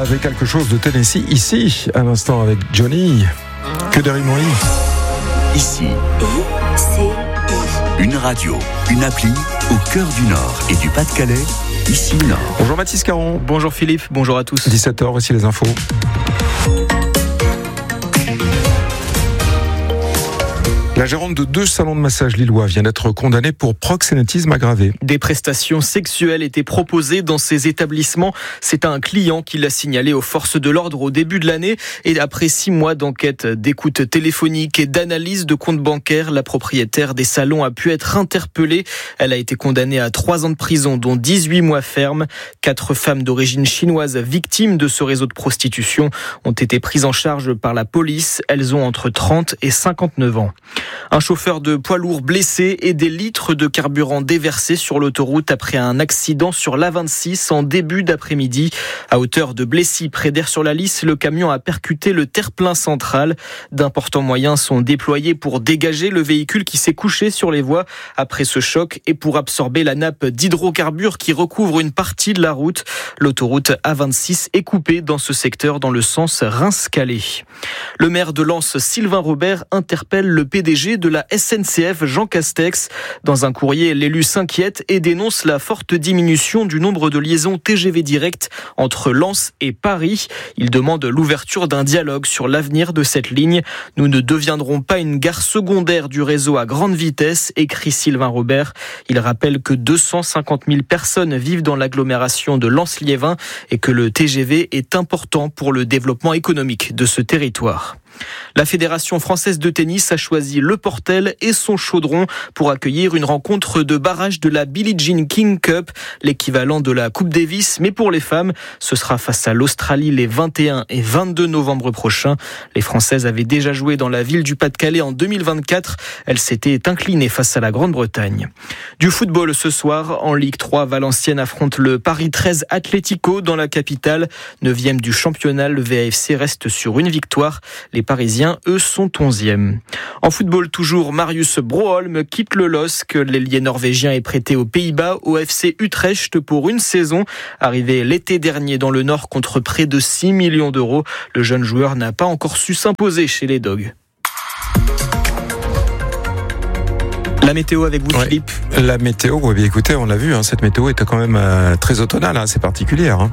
avait quelque chose de Tennessee ici, à l'instant avec Johnny. Que des rimes. Ici, une radio, une appli au cœur du Nord et du Pas-de-Calais, ici Nord. Bonjour Mathis Caron. Bonjour Philippe, bonjour à tous. 17h, ici les infos. La gérante de 2 salons de massage lillois vient d'être condamnée pour proxénétisme aggravé. Des prestations sexuelles étaient proposées dans ces établissements. C'est un client qui l'a signalé aux forces de l'ordre au début de l'année. Et après 6 mois d'enquête, d'écoute téléphonique et d'analyse de comptes bancaires, la propriétaire des salons a pu être interpellée. Elle a été condamnée à 3 ans de prison, dont 18 mois ferme. 4 femmes d'origine chinoise victimes de ce réseau de prostitution ont été prises en charge par la police. Elles ont entre 30 et 59 ans. Un chauffeur de poids lourd blessé et des litres de carburant déversés sur l'autoroute après un accident sur l'A26 en début d'après-midi. À hauteur de Blessy, près d'Aire-sur-la-Lys, le camion a percuté le terre-plein central. D'importants moyens sont déployés pour dégager le véhicule qui s'est couché sur les voies après ce choc et pour absorber la nappe d'hydrocarbures qui recouvre une partie de la route. L'autoroute A26 est coupée dans ce secteur dans le sens Reims-Calais. Le maire de Lens, Sylvain Robert, interpelle le PDG de la SNCF, Jean Castex. Dans un courrier, l'élu s'inquiète et dénonce la forte diminution du nombre de liaisons TGV directes entre Lens et Paris. Il demande l'ouverture d'un dialogue sur l'avenir de cette ligne. Nous ne deviendrons pas une gare secondaire du réseau à grande vitesse, écrit Sylvain Robert. Il rappelle que 250 000 personnes vivent dans l'agglomération de Lens-Liévin et que le TGV est important pour le développement économique de ce territoire. La Fédération française de tennis a choisi Le Portel et son chaudron pour accueillir une rencontre de barrage de la Billie Jean King Cup, l'équivalent de la Coupe Davis, mais pour les femmes. Ce sera face à l'Australie les 21 et 22 novembre prochains. Les Françaises avaient déjà joué dans la ville du Pas-de-Calais en 2024. Elles s'étaient inclinées face à la Grande-Bretagne. Du football ce soir, en Ligue 3, Valenciennes affronte le Paris 13 Atlético dans la capitale. 9e du championnat, le VAFC reste sur une victoire. Les Parisiens, eux, sont 11e. En football toujours, Marius Broholm quitte le LOSC. L'ailier norvégien est prêté aux Pays-Bas au FC Utrecht pour une saison. Arrivé l'été dernier dans le Nord contre près de 6 millions d'euros, le jeune joueur n'a pas encore su s'imposer chez les Dogs. La météo avec vous, Philippe. La météo, bien écoutez, on l'a vu, cette météo était quand même très automnale, assez particulière.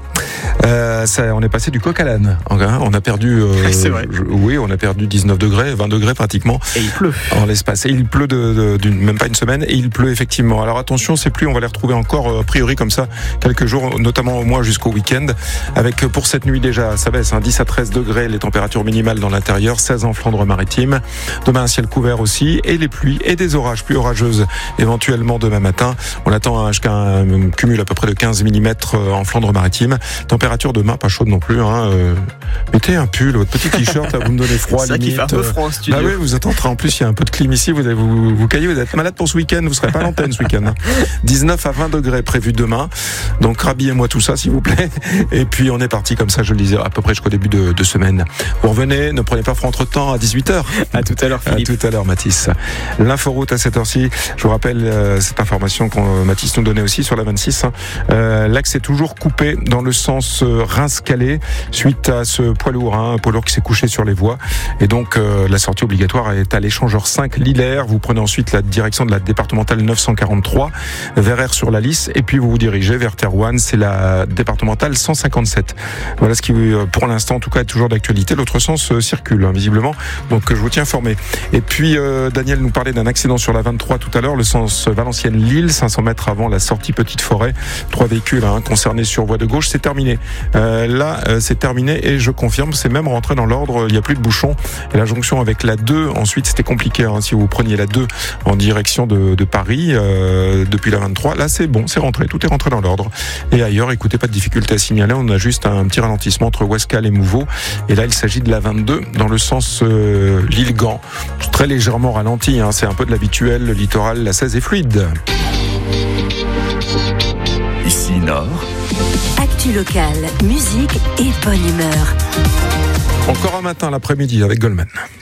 On est passé du coq à l'âne. On a perdu, c'est vrai. On a perdu 19 degrés, 20 degrés pratiquement. Et il pleut. En l'espace. Et il pleut même pas une semaine, et il pleut effectivement. Alors attention, ces pluies, on va les retrouver encore, a priori comme ça, quelques jours, notamment au moins jusqu'au week-end. Avec pour cette nuit déjà, ça baisse, 10 à 13 degrés, les températures minimales dans l'intérieur, 16 en Flandre-Maritime. Demain, un ciel couvert aussi, et les pluies et des orages, pluies orageuses éventuellement demain matin. On attend jusqu'à un cumul à peu près de 15 mm en Flandre-Maritime. Température demain, pas chaude non plus. Mettez un pull, votre petit t-shirt, là, vous me donnez froid. C'est ça qui fait un peu froid en studio. Oui, vous êtes en train, en plus il y a un peu de clim ici, vous caillez, vous êtes malade pour ce week-end, vous serez pas à l'antenne ce week-end. 19 à 20 degrés prévus demain, donc rhabillez-moi tout ça s'il vous plaît. Et puis on est parti comme ça, je le disais, à peu près jusqu'au début de semaine. Vous revenez, ne prenez pas froid entre temps, à 18h. À tout à l'heure, Philippe. À tout à l'heure, Mathis. L'inforoute à cette heure-ci, je vous rappelle cette information que Mathis nous donnait aussi sur la 26. L'axe est toujours coupé dans le sens Reims-Calais suite à ce poids lourd, un poids lourd qui s'est couché sur les voies. Et donc la sortie obligatoire est à l'échangeur 5 Lillers. Vous prenez ensuite la direction de la départementale 943 vers Aire-sur-la-Lys et puis vous vous dirigez vers Terouanne, c'est la départementale 157. Voilà ce qui pour l'instant en tout cas est toujours d'actualité. L'autre sens circule visiblement, donc je vous tiens informé. Et puis Daniel nous parlait d'un accident sur la 23 tout à l'heure, le sens Valenciennes-Lille, 500 mètres avant la sortie Petite Forêt. 3 véhicules concernés sur voie de gauche, c'est terminé. C'est terminé et je confirme, c'est même rentré dans l'ordre, il n'y a plus de bouchons. Et la jonction avec la 2, ensuite c'était compliqué si vous preniez la 2 en direction de Paris depuis la 23. Là c'est bon, c'est rentré, tout est rentré dans l'ordre. Et ailleurs, écoutez, pas de difficulté à signaler, on a juste un petit ralentissement entre Ouescal et Mouveau. Et là il s'agit de la 22 dans le sens Lille-Gand. Très légèrement ralenti, c'est un peu de l'habituel, le littoral, la 16 est fluide. Ici Nord. Actu locale, musique et bonne humeur. Encore un matin l'après-midi avec Goldman.